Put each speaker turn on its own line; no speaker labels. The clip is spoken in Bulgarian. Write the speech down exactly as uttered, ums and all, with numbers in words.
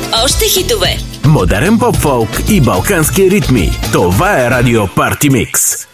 Още хитове.
Модерен поп-фолк и балкански ритми. Това е Радио Парти Микс.